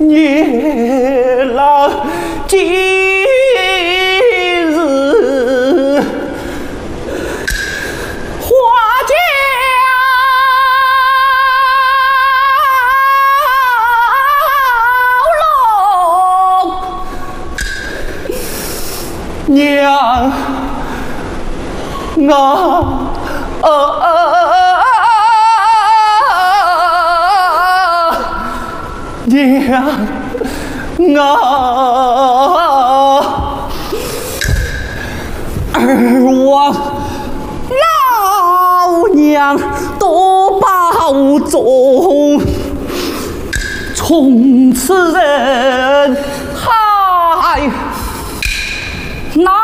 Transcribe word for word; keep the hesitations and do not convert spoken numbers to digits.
夜郎今日花轿龙，娘啊啊娘啊！二王老娘多保重，从此人海难。